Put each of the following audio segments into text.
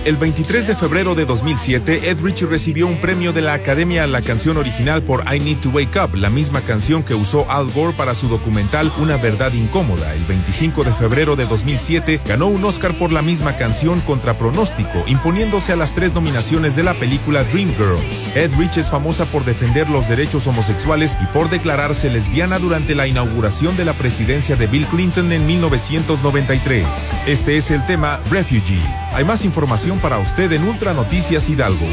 El 23 de febrero de 2007, Ed Richie recibió un premio de la Academia a la canción original por I Need to Wake Up, la misma canción que usó Al Gore para su documental Una verdad incómoda. El 25 de febrero de 2007, ganó un Oscar por la misma canción contra pronóstico, imponiéndose a las 3 nominaciones de la película Dreamgirls. Ed Richie es famosa por defender los derechos homosexuales y por declararse lesbiana durante la inauguración de la presidencia de Bill Clinton en 1993. Este es el tema Refugee. Hay más información para usted en Ultra Noticias Hidalgo.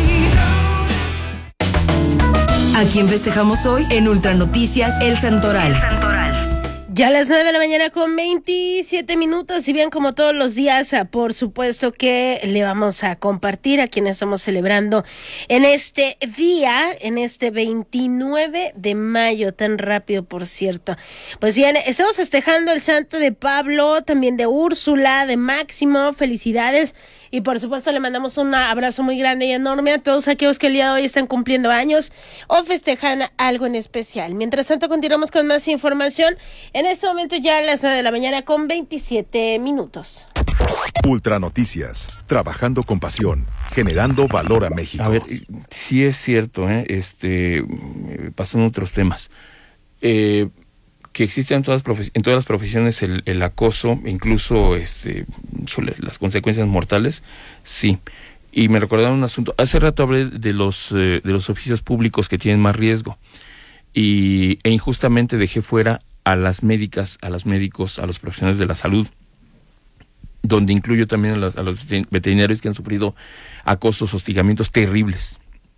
¿A quién festejamos hoy en Ultra Noticias El Santoral? Ya a las 9 de la mañana con 27 minutos, y bien, como todos los días, por supuesto que le vamos a compartir a quienes estamos celebrando en este día, en este 29 de mayo, tan rápido, por cierto. Pues bien, estamos festejando el santo de Pablo, también de Úrsula, de Máximo, felicidades, y por supuesto le mandamos un abrazo muy grande y enorme a todos aquellos que el día de hoy están cumpliendo años o festejan algo en especial. Mientras tanto, continuamos con más información. En este momento ya a las 9 de la mañana con 27 minutos. Ultra Noticias, trabajando con pasión, generando valor a México. A ver, sí es cierto, pasando a otros temas, que existe en todas las profesiones el acoso, incluso las consecuencias mortales, sí. Y me recordaron un asunto, hace rato hablé de los oficios públicos que tienen más riesgo, e injustamente dejé fuera a las médicas, a los médicos, a los profesionales de la salud, donde incluyo también a los veterinarios que han sufrido acosos, hostigamientos terribles.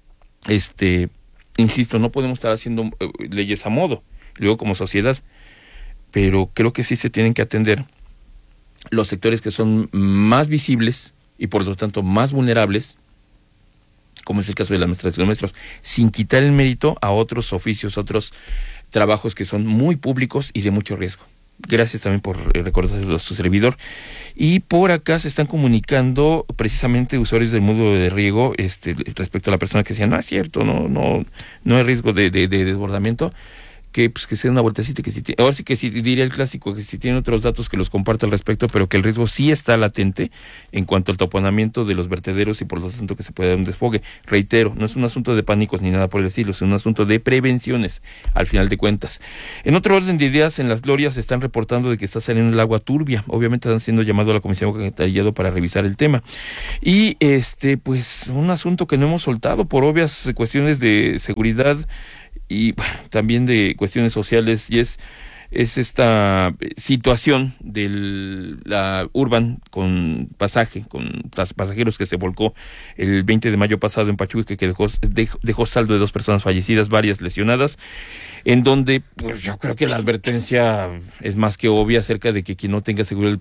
Insisto, no podemos estar haciendo leyes a modo, luego como sociedad, pero creo que sí se tienen que atender los sectores que son más visibles y por lo tanto más vulnerables, como es el caso de las maestras y los maestros, sin quitar el mérito a otros oficios, otros trabajos que son muy públicos y de mucho riesgo. Gracias también por recordárselo a su servidor. Y por acá se están comunicando precisamente usuarios del módulo de riego respecto a la persona que decía, no es cierto, no hay riesgo de desbordamiento, que se dé una vueltecita, ahora sí que sí diría el clásico, que si tienen otros datos que los comparta al respecto, pero que el riesgo sí está latente en cuanto al taponamiento de los vertederos y por lo tanto que se puede dar un desfogue. Reitero, no es un asunto de pánicos ni nada por el estilo, es un asunto de prevenciones, al final de cuentas. En otro orden de ideas, en Las Glorias están reportando de que está saliendo el agua turbia, obviamente están siendo llamados a la Comisión de Alcantarillado para revisar el tema. Y pues un asunto que no hemos soltado por obvias cuestiones de seguridad y también de cuestiones sociales, y es esta situación de la Urban con pasajeros que se volcó el 20 de mayo pasado en Pachuca, que dejó saldo de 2 personas fallecidas, varias lesionadas, en donde pues yo creo que la advertencia es más que obvia acerca de que quien no tenga seguro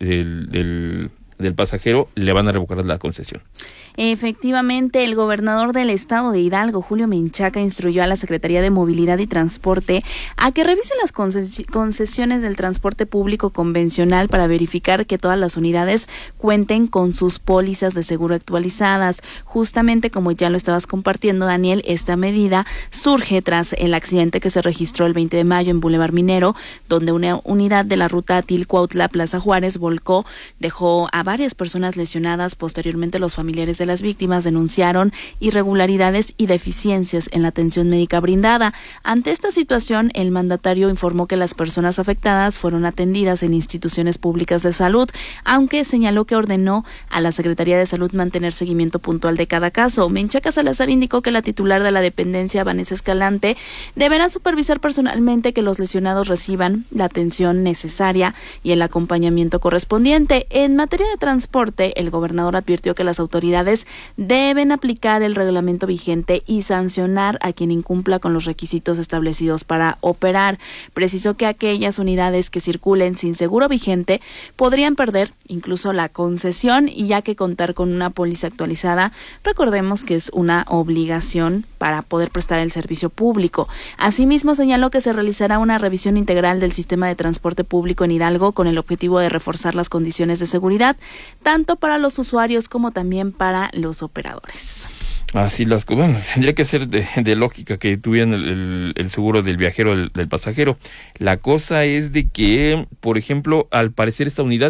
del pasajero le van a revocar la concesión. Efectivamente, el gobernador del estado de Hidalgo, Julio Menchaca, instruyó a la Secretaría de Movilidad y Transporte a que revise las concesiones del transporte público convencional para verificar que todas las unidades cuenten con sus pólizas de seguro actualizadas. Justamente como ya lo estabas compartiendo, Daniel, esta medida surge tras el accidente que se registró el 20 de mayo en Boulevard Minero, donde una unidad de la ruta Atilcuautla-Plaza Juárez volcó, dejó a varias personas lesionadas. Posteriormente, los familiares de las víctimas denunciaron irregularidades y deficiencias en la atención médica brindada. Ante esta situación, el mandatario informó que las personas afectadas fueron atendidas en instituciones públicas de salud, aunque señaló que ordenó a la Secretaría de Salud mantener seguimiento puntual de cada caso. Menchaca Salazar indicó que la titular de la dependencia, Vanessa Escalante, deberá supervisar personalmente que los lesionados reciban la atención necesaria y el acompañamiento correspondiente. En materia de transporte, el gobernador advirtió que las autoridades deben aplicar el reglamento vigente y sancionar a quien incumpla con los requisitos establecidos para operar. Precisó que aquellas unidades que circulen sin seguro vigente podrían perder incluso la concesión, y ya que contar con una póliza actualizada, recordemos que es una obligación para poder prestar el servicio público. Asimismo, señaló que se realizará una revisión integral del sistema de transporte público en Hidalgo con el objetivo de reforzar las condiciones de seguridad, tanto para los usuarios como también para los operadores. Así tendría que ser de lógica que tuvieran el seguro del viajero, del pasajero. La cosa es de que, por ejemplo, al parecer esta unidad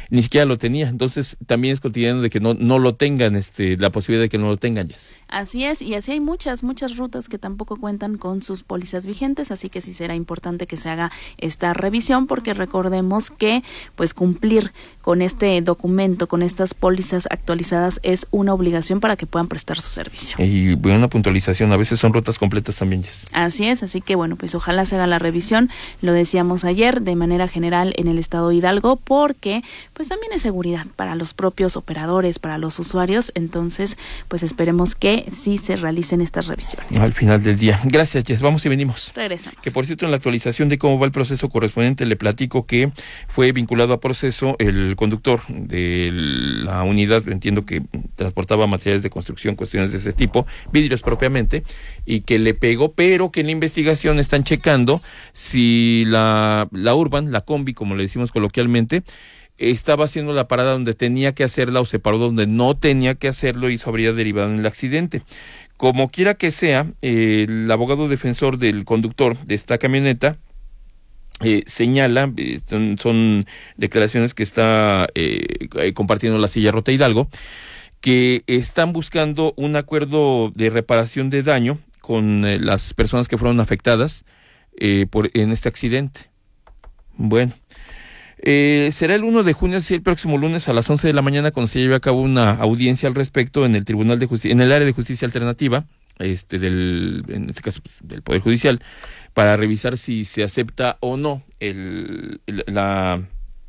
ni siquiera lo tenía. Entonces también es cotidiano de que no lo tengan, la posibilidad de que no lo tengan, Jess. Así es, y así hay muchas rutas que tampoco cuentan con sus pólizas vigentes, así que sí será importante que se haga esta revisión, porque recordemos que pues cumplir con este documento, con estas pólizas actualizadas es una obligación para que puedan prestar su servicio. Y buena puntualización, a veces son rutas completas también, Jess. Así es, así que bueno, pues ojalá se haga la revisión, lo decíamos ayer, de manera general en el estado de Hidalgo, porque pues también es seguridad para los propios operadores, para los usuarios, entonces pues esperemos que sí se realicen estas revisiones. Al final del día. Gracias, Jess. Vamos y venimos. Regresamos. Que por cierto, en la actualización de cómo va el proceso correspondiente, le platico que fue vinculado a proceso el conductor de la unidad, entiendo que transportaba materiales de construcción, cuestiones de ese tipo, vidrios propiamente, y que le pegó, pero que en la investigación están checando si la Urban, la combi, como le decimos coloquialmente, estaba haciendo la parada donde tenía que hacerla o se paró donde no tenía que hacerlo y eso habría derivado en el accidente. Como quiera que sea, el abogado defensor del conductor de esta camioneta señala, son declaraciones que está compartiendo La Silla Rota Hidalgo, que están buscando un acuerdo de reparación de daño con las personas que fueron afectadas en este accidente. Bueno. Será el 1 de junio, así el próximo lunes a las 11 de la mañana, cuando se lleve a cabo una audiencia al respecto en el Tribunal de Justicia, en el área de justicia alternativa, en este caso pues, del Poder Judicial, para revisar si se acepta o no la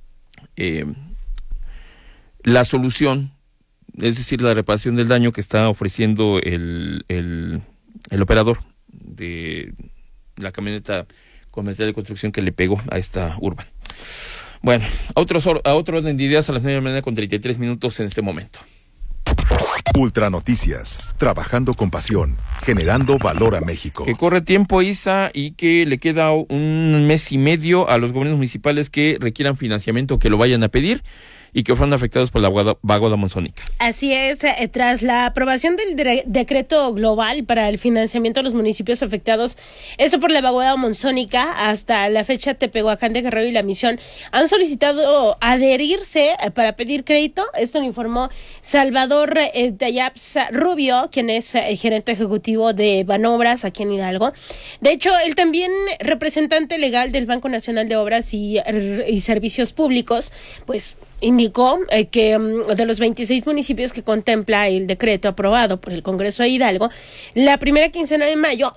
solución, es decir, la reparación del daño que está ofreciendo el operador de la camioneta con material de construcción que le pegó a esta Urban. Bueno, a otro orden de ideas a las 9 de la mañana con 33 minutos en este momento. Ultranoticias, trabajando con pasión, generando valor a México. Que corre tiempo, Isa, y que le queda un mes y medio a los gobiernos municipales que requieran financiamiento, que lo vayan a pedir, y que fueron afectados por la vaguada monzónica. Así es, tras la aprobación del decreto global para el financiamiento de los municipios afectados, eso por la vaguada monzónica, hasta la fecha Tepehuacán de Guerrero y La Misión han solicitado adherirse para pedir crédito. Esto lo informó Salvador Tayaps Rubio, quien es gerente ejecutivo de Banobras aquí en Hidalgo. De hecho, él también representante legal del Banco Nacional de Obras y Servicios Públicos, pues indicó que de los 26 municipios que contempla el decreto aprobado por el Congreso de Hidalgo, la primera quincena de mayo